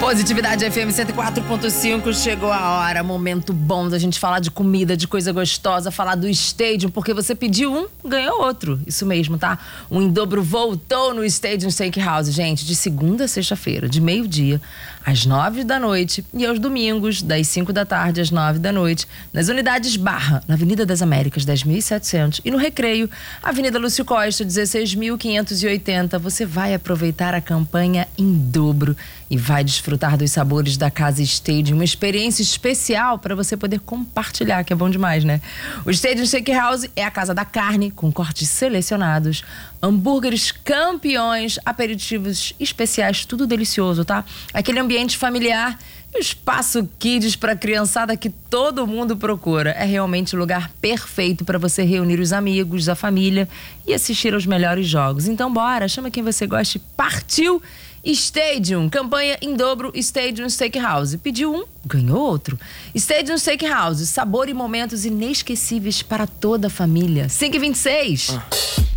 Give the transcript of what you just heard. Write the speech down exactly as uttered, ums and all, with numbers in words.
Positividade F M cento e quatro ponto cinco, chegou a hora, momento bom da gente falar de comida, de coisa gostosa, falar do Stadium, porque você pediu um, ganhou outro. Isso mesmo, tá? O Em Dobro voltou no Stadium Steakhouse, gente, de segunda a sexta-feira, de meio-dia às nove da noite e aos domingos, das cinco da tarde às nove da noite, nas unidades Barra, na Avenida das Américas, dez mil e setecentos, e no Recreio, Avenida Lúcio Costa, dezesseis mil quinhentos e oitenta. Você vai aproveitar a campanha Em Dobro e vai desfrutar dos sabores da Casa Stadium, uma experiência especial para você poder compartilhar, que é bom demais, né? O Stadium Steakhouse é a casa da carne, com cortes selecionados, hambúrgueres campeões, aperitivos especiais, tudo delicioso, tá? Aquele ambiente familiar e o espaço kids para criançada que todo mundo procura. É realmente o lugar perfeito para você reunir os amigos, a família e assistir aos melhores jogos. Então bora, chama quem você gosta e partiu! Stadium, campanha Em Dobro, Stadium Steakhouse. Pediu um, ganhou outro. Stadium Steakhouse, sabor e momentos inesquecíveis para toda a família. cinco e vinte e seis. Ah.